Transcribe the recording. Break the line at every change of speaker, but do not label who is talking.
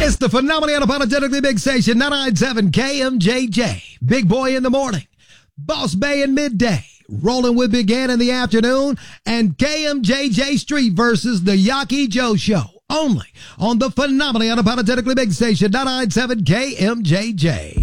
It's the phenomenally unapologetically big station, 997 KMJJ. Big Boy in the morning, Boss Bay in midday, Rolling with Big Ann in the afternoon, and KMJJ Street versus the Yaki Joe Show. Only on the phenomenally unapologetically big station, 997 KMJJ.